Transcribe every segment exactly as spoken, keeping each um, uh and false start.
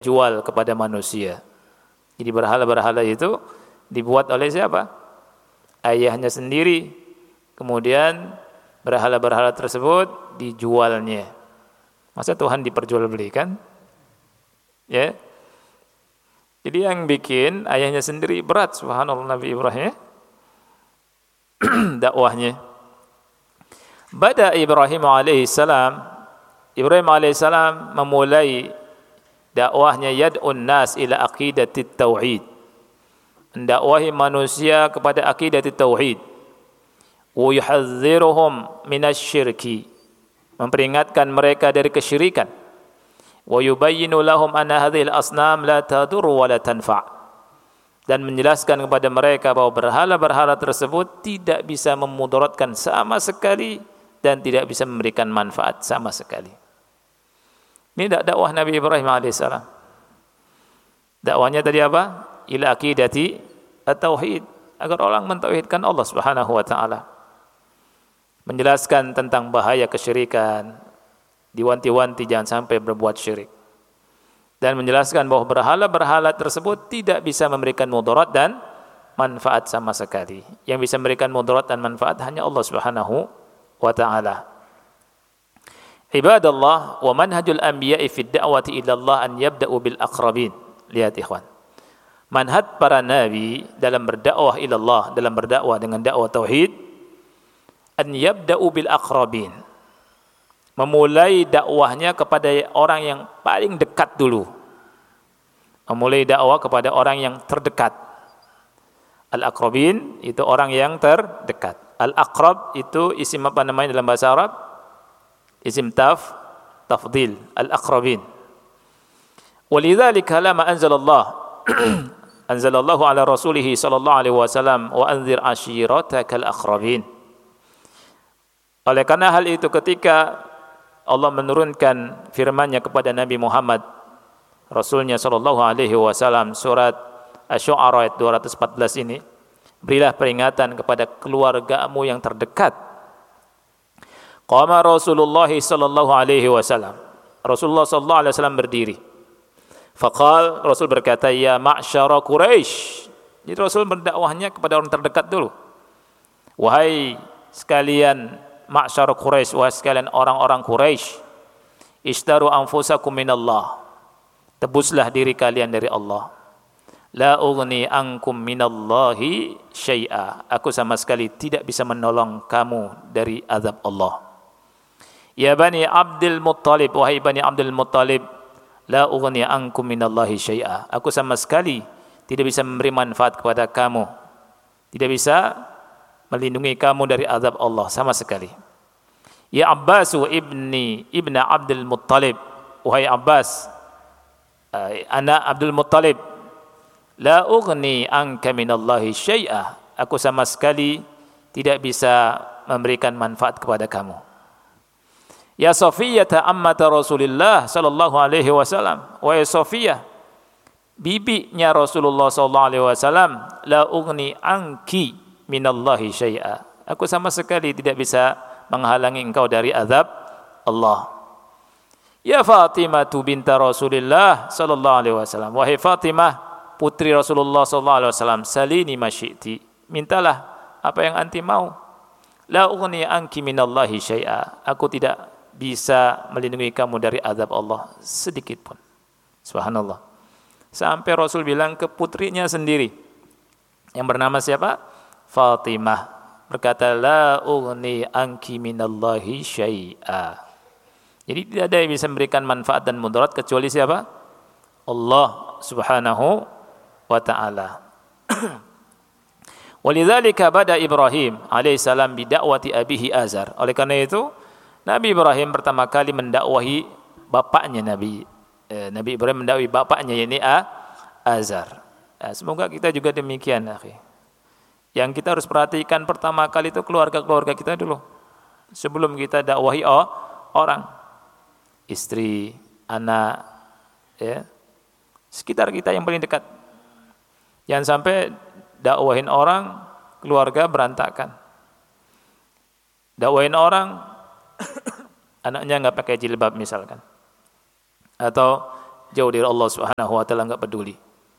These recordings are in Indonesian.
jual kepada manusia. Jadi berhala-berhala itu dibuat oleh siapa? Ayahnya sendiri. Kemudian berhala-berhala tersebut dijualnya. Masa Tuhan diperjualbelikan? Ya. Jadi yang bikin ayahnya sendiri berat, subhanallah, Nabi Ibrahim, dakwahnya. Bada Ibrahim alaihissalam, Ibrahim alaihissalam memulai dakwahnya yad'un nas ila aqidatit tauhid. Mendakwahi manusia kepada aqidatit tauhid. Wa yuhadziruhum minasyirki. Memperingatkan mereka dari kesyirikan. Wa yubayyinu lahum anna hadhil asnam la tadur wa la tanfa'. Dan menjelaskan kepada mereka bahwa berhala-berhala tersebut tidak bisa memudaratkan sama sekali dan tidak bisa memberikan manfaat sama sekali. Ini dakwah Nabi Ibrahim alaihissalam. Dakwahnya tadi apa? Ila aqidati at-tauhid, agar orang mentauhidkan Allah Subhanahu wa taala. Menjelaskan tentang bahaya kesyirikan, diwanti-wanti jangan sampai berbuat syirik. Dan menjelaskan bahwa berhala-berhala tersebut tidak bisa memberikan mudarat dan manfaat sama sekali. Yang bisa memberikan mudarat dan manfaat hanya Allah Subhanahu wa taala. Ibadallah, wa manhajul anbiya'i fid da'wati ila Allah an yabda'u bil aqrabin. Lihat ikhwan. Manhaj para nabi dalam berdakwah ila Allah, dalam berdakwah dengan dakwah tauhid, an yabda'u bil aqrabin. Memulai dakwahnya kepada orang yang paling dekat dulu. Memulai dakwah kepada orang yang terdekat. Al-aqrabin itu orang yang terdekat. Al-aqrab itu isim apa namanya dalam bahasa Arab? Isim taf, tafdil. Al-aqrabin. Walidzalika lama anzalallah anzalallahu ala rasulihi sallallahu alaihi wasallam wa anzir ashiratakal aqrabin. Oleh karena hal itu ketika Allah menurunkan firman-Nya kepada Nabi Muhammad Rasulnya sallallahu alaihi wasallam, surat Asy-Syu'ara ayat dua ratus empat belas ini, berilah peringatan kepada keluargamu yang terdekat. Qama Rasulullah sallallahu alaihi wasallam. Rasulullah sallallahu alaihi wasallam berdiri. Faqal, Rasul berkata, ya ma'syara Quraisy. Jadi Rasul berdakwahnya kepada orang terdekat dulu. Wahai sekalian ma'syar Quraisy, wahai sekalian orang-orang Quraisy, ishtaru anfusakum minallah. Tebuslah diri kalian dari Allah. La ughni ankum minallahi syai'a. Aku sama sekali tidak bisa menolong kamu dari azab Allah. Ya Bani Abdul Muttalib, wahai Bani Abdul Muttalib, la ughni ankum minallahi syai'a. Aku sama sekali tidak bisa memberi manfaat kepada kamu. Tidak bisa melindungi kamu dari azab Allah sama sekali. Ya Abbasu ibni ibna Abdul Muttalib, wahai Abbas, anak Abdul Muttalib, la ughni anka minallahi syai'a. Aku sama sekali tidak bisa memberikan manfaat kepada kamu. Ya Safiyah ammata Rasulullah sallallahu alaihi wasallam, wahai Safiyah, bibinya Rasulullah sallallahu alaihi wasallam, la ughni anki minallahi syai'a. Aku sama sekali tidak bisa menghalangi engkau dari azab Allah. Ya Fatimah binta Rasulullah sallallahu alaihi wasallam, wahai Fatimah putri Rasulullah sallallahu alaihi wasallam, salini masyiti, mintalah apa yang anti mau. La ughni anki minallahi syai'a. Aku tidak bisa melindungi kamu dari azab Allah sedikit pun. Subhanallah. Sampai Rasul bilang ke putrinya sendiri yang bernama siapa? Fatimah, berkata, la ughni anki minallahi syai'a. Jadi tidak ada yang bisa memberikan manfaat dan mudarat kecuali siapa? Allah Subhanahu wa ta'ala. Walidzalika bada Ibrahim alaihissalam bidakwati abihi Azar. Oleh karena itu Nabi Ibrahim pertama kali mendakwahi bapaknya Nabi eh, Nabi Ibrahim mendakwahi bapaknya yakni Azar. Nah, semoga kita juga demikian, akhi. Yang kita harus perhatikan pertama kali itu keluarga-keluarga kita dulu. Sebelum kita dakwahi oh, orang, istri, anak, ya, sekitar kita yang paling dekat. Jangan sampai dakwahin orang, keluarga berantakan. Dakwahin orang, anaknya nggak pakai jilbab misalkan, atau jauh dari Allah Subhanahu wa taala, enggak peduli.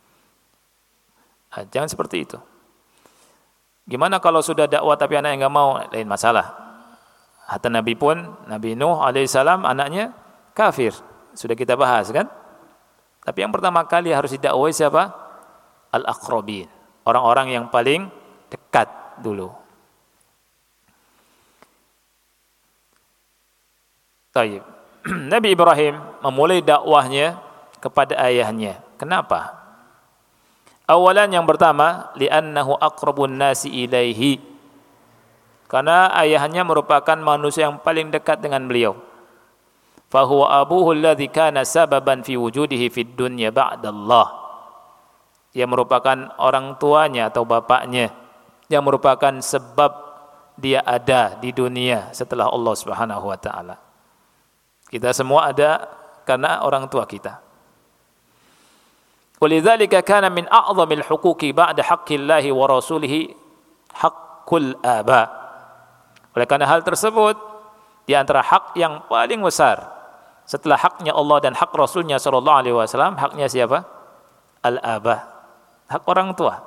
Nah, jangan seperti itu. Gimana kalau sudah dakwah tapi anaknya enggak mau? Lain masalah. Hatta Nabi pun, Nabi Nuh alaihissalam anaknya kafir. Sudah kita bahas kan? Tapi yang pertama kali harus didakwai siapa? Al-aqrabin. Orang-orang yang paling dekat dulu. Taib. Nabi Ibrahim memulai dakwahnya kepada ayahnya. Kenapa? Awalan yang pertama, li'annahu aqrabun nasi ilaihi. Karena ayahnya merupakan manusia yang paling dekat dengan beliau. Fahuwa abuhu alladhi kana sababan fi wujudihi fid dunya ba'dallah. Dia merupakan orang tuanya atau bapaknya yang merupakan sebab dia ada di dunia setelah Allah Subhanahu wa taala. Kita semua ada karena orang tua kita. Walidzalika kana min a'zamil huquqi ba'da haqqillahi wa rasulihi haqqul aba. Oleh karena hal tersebut, di antara hak yang paling besar setelah haknya Allah dan hak Rasulnya sallallahu alaihi wasallam, haknya siapa? Al-aba, hak orang tua.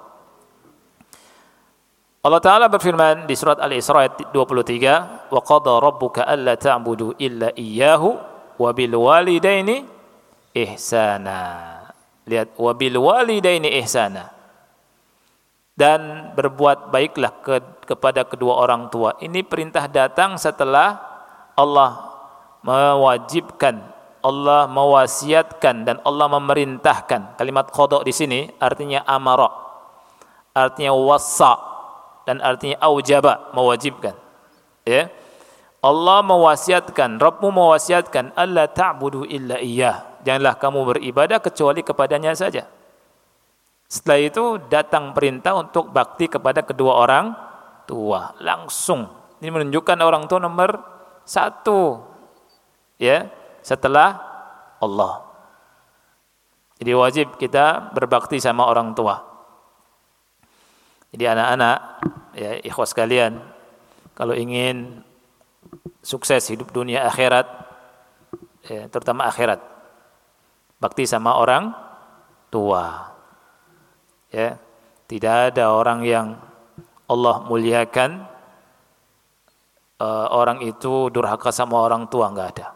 Allah Ta'ala berfirman di surat Al-Isra ayat dua puluh tiga, wa qada rabbuka alla ta'budu illa iyyahu wa bil walidaini ihsana. Lihat, wa bil walidaini ihsana. Dan berbuat baiklah ke, kepada kedua orang tua. Ini perintah datang setelah Allah mewajibkan, Allah mewasiatkan dan Allah memerintahkan. Kalimat qada di sini artinya amara, artinya wasa, dan artinya aujaba, mewajibkan. Ya. Allah mewasiatkan, Rabbmu mewasiatkan, alla ta'budu illa iyyah. Janganlah kamu beribadah kecuali kepadanya saja. Setelah itu datang perintah untuk bakti kepada kedua orang tua. Langsung. Ini menunjukkan orang tua nomor satu. Ya, setelah Allah. Jadi wajib kita berbakti sama orang tua. Jadi anak-anak, ya ikhwas sekalian, kalau ingin sukses hidup dunia akhirat, ya, terutama akhirat, bakti sama orang tua. Ya, tidak ada orang yang Allah muliakan uh, orang itu durhaka sama orang tua, enggak ada.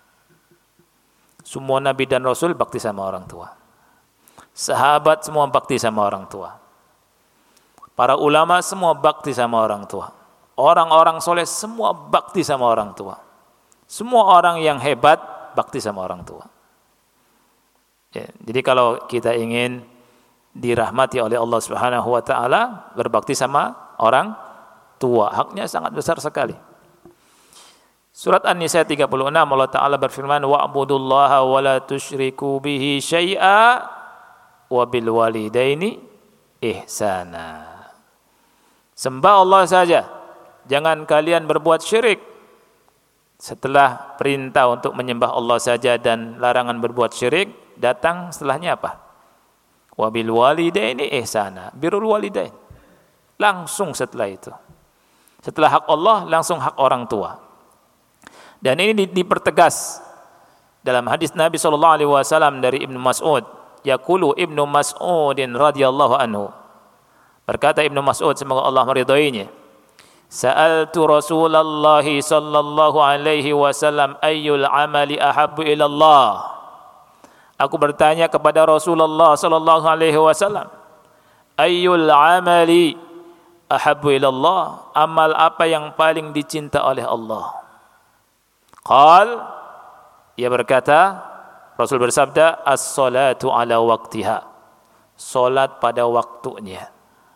Semua nabi dan rasul bakti sama orang tua. Sahabat semua bakti sama orang tua. Para ulama semua bakti sama orang tua. Orang-orang soleh semua bakti sama orang tua. Semua orang yang hebat bakti sama orang tua. Ya, jadi kalau kita ingin dirahmati oleh Allah Subhanahu wa taala, berbakti sama orang tua, haknya sangat besar sekali. Surat An-Nisa tiga puluh enam, Allah Ta'ala berfirman, wa'budullaha wa la tusyriku bihi syai'a wa bil walidaini ihsana. Sembah Allah saja, jangan kalian berbuat syirik. Setelah perintah untuk menyembah Allah saja dan larangan berbuat syirik, datang setelahnya apa? Wa bil walidaini ihsana, birrul walidain. Langsung setelah itu. Setelah hak Allah, langsung hak orang tua. Dan ini dipertegas dalam hadis Nabi sallallahu alaihi wasallam dari Ibnu Mas'ud. Yaqulu Ibnu Mas'udin radhiyallahu anhu. Berkata Ibnu Mas'ud, semoga Allah meridainya, sa'altu Rasulullah sallallahu alaihi wasallam ayyul amali ahabbu ila Allah. Aku bertanya kepada Rasulullah sallallahu alaihi wasallam, ayyul amali ahabbu ila Allah, amal apa yang paling dicinta oleh Allah? Qal, ia berkata, Rasul bersabda, as-salatu ala waqtiha, salat pada waktunya.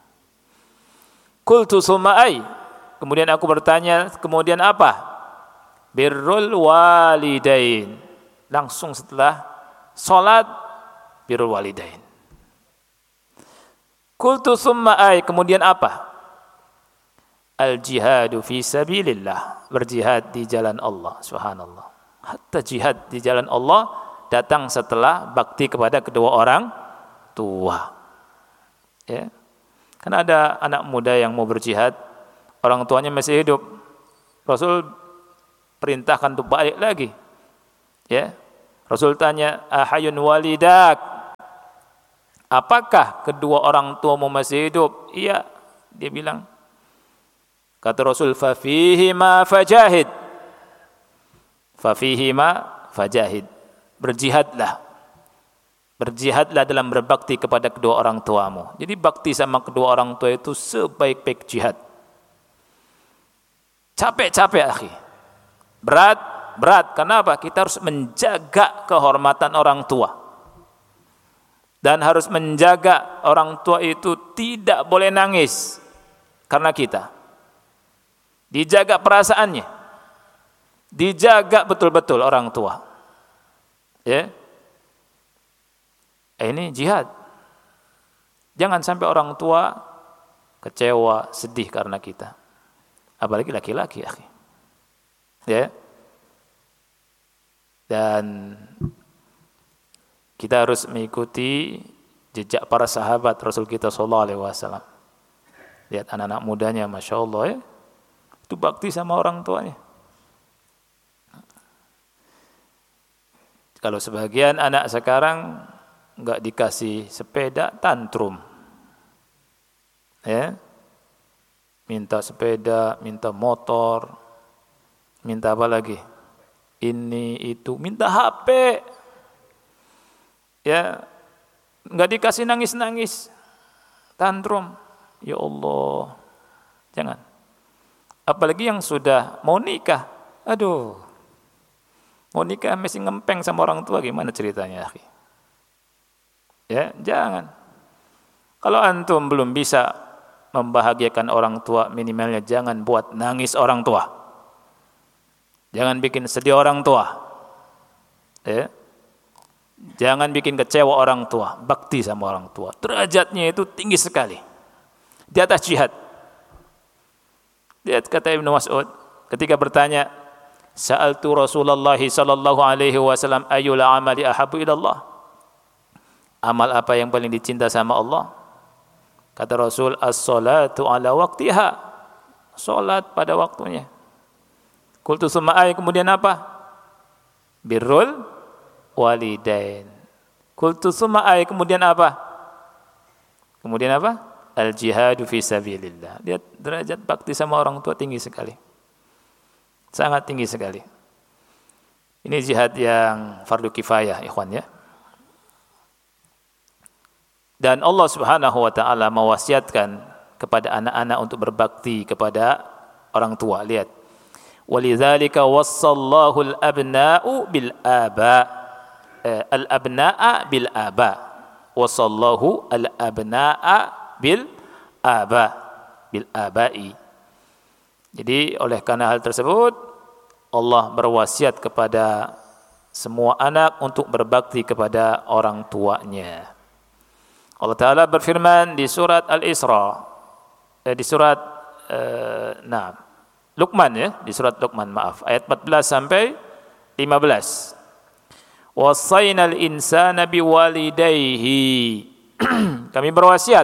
Qultu summa ay, kemudian aku bertanya, kemudian apa? Birrul walidain, langsung setelah salat birrul walidain. Qultu summa ay, kemudian apa? Al-jihadu fi sabilillah, berjihad di jalan Allah, subhanallah. Hatta jihad di jalan Allah datang setelah bakti kepada kedua orang tua. Ya. Karena ada anak muda yang mau berjihad, orang tuanya masih hidup. Rasul perintahkan untuk balik lagi. Ya. Rasul tanya, ahayun walidak, apakah kedua orang tuamu masih hidup? Iya, dia bilang. Kata Rasul, fafihima fajahid, fafihima fajahid, berjihadlah, berjihadlah dalam berbakti kepada kedua orang tuamu. Jadi bakti sama kedua orang tua itu sebaik-baik jihad. Capek-capek akhi, berat, berat. Kenapa? Kita harus menjaga kehormatan orang tua. Dan harus menjaga orang tua itu tidak boleh nangis karena kita. Dijaga perasaannya. Dijaga betul-betul orang tua. Ya. Ini jihad. Jangan sampai orang tua kecewa, sedih karena kita. Apalagi laki-laki, akhi. Ya. Dan kita harus mengikuti jejak para sahabat Rasul kita sallallahu alaihi wasallam. Lihat anak-anak mudanya, Masya Allah ya, itu bakti sama orang tuanya. Kalau sebagian anak sekarang enggak dikasih sepeda, tantrum. Ya. Minta sepeda, minta motor, minta apa lagi? Ini itu, minta H P. Ya, enggak dikasih nangis-nangis, tantrum. Ya Allah, jangan. Apalagi yang sudah mau nikah, aduh, mau nikah masih ngempeng sama orang tua, gimana ceritanya, akhi? Ya, jangan. Kalau antum belum bisa membahagiakan orang tua, minimalnya jangan buat nangis orang tua. Jangan bikin sedih orang tua. Ya. Jangan bikin kecewa orang tua. Bakti sama orang tua. Derajatnya itu tinggi sekali. Di atas jihad. Lihat kata Ibnu Mas'ud ketika bertanya, sa'altu Rasulullah sallallahu alaihi wasallam ayyul amali ahabbu ila Allah. Amal apa yang paling dicinta sama Allah? Kata Rasul, as-salatu ala waqtiha. Salat pada waktunya. Qultu summa ay, kemudian apa? Birrul walidain. Qultu summa ay, kemudian apa? Kemudian apa? Al-jihadu fi sabilillah. Lihat derajat bakti sama orang tua tinggi sekali. Sangat tinggi sekali. Ini jihad yang fardu kifayah, ikhwan ya. Dan Allah Subhanahu wa taala mewasiatkan kepada anak-anak untuk berbakti kepada orang tua. Lihat. Walidzalika wassallahu al-abna'u bil aba. Al-abna'a bil aba. Wassallahu al-abna'a bil aba. Bil abai. Jadi oleh karena hal tersebut Allah berwasiat kepada semua anak untuk berbakti kepada orang tuanya. Allah Ta'ala berfirman di surat Al-Isra, eh, di surat eh, nah, Luqman ya, di surat Luqman maaf, ayat empat belas sampai lima belas. Wassaynal insana biwalidayhi. Kami berwasiat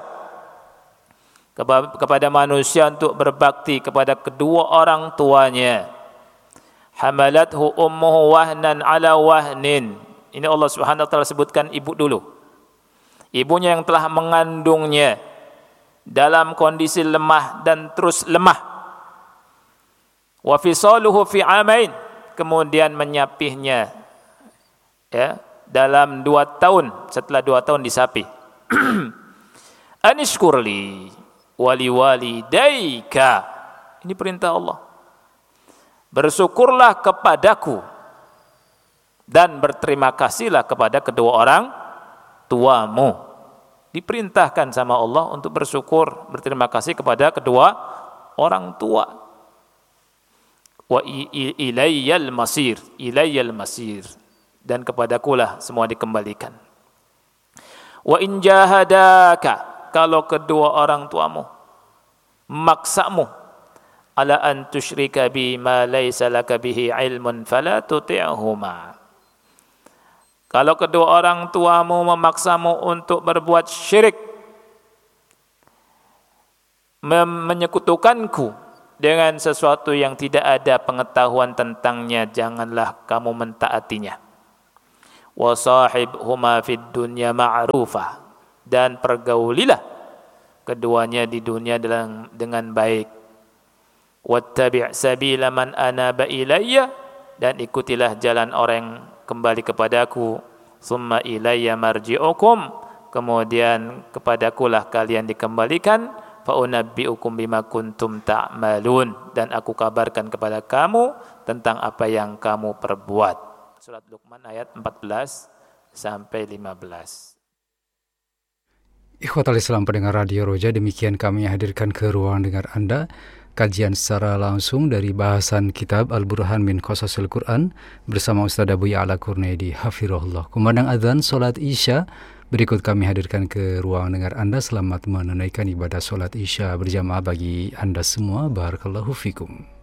kepada manusia untuk berbakti kepada kedua orang tuanya. Hamalathu ummuhu wahnan ala wahnin. Ini Allah Subhanahu wa taala sebutkan ibu dulu. Ibunya yang telah mengandungnya dalam kondisi lemah dan terus lemah. Wa fisaluhu fi amain, kemudian menyapihnya ya dalam dua tahun, setelah dua tahun disapi. Anishkurli wali walidayka. Ini perintah Allah. Bersyukurlah kepadaku dan berterima kasihlah kepada kedua orang tuamu. Diperintahkan sama Allah untuk bersyukur, berterima kasih kepada kedua orang tua. Wa ilayyal masir, ilayyal masir, dan kepadakulah semua dikembalikan. Wa in jahadaka, kalau kedua orang tuamu memaksamu ala an tusyrika bi ma laysa laka bihi ilmun fala tuti'huma. Kalau kedua orang tuamu memaksamu untuk berbuat syirik, menyekutukanku dengan sesuatu yang tidak ada pengetahuan tentangnya, janganlah kamu mentaatinya. wa sahibhuma fid dunya ma'rufah, dan pergaulilah keduanya di dunia dengan dengan baik. Wattabi' sabila man anaba ilayya, dan ikutilah jalan orang yang kembali kepadaku. Summa ilayya marji'ukum, kemudian kepadakulah kalian dikembalikan. Fa unabbi'ukum bima kuntum ta'malun, dan aku kabarkan kepada kamu tentang apa yang kamu perbuat. Surat Luqman ayat empat belas sampai lima belas. Ikhwatal Islam pendengar Radio Roja, demikian kami hadirkan ke ruang dengar Anda kajian secara langsung dari bahasan kitab Al-Burhan min Qasasil Quran bersama Ustaz Abu Ya'la Kurnaidi hafizahullah. Kumandang azan salat Isya, berikut kami hadirkan ke ruang dengar Anda. Selamat menunaikan ibadah salat Isya berjamaah bagi Anda semua. Barakallahu fikum.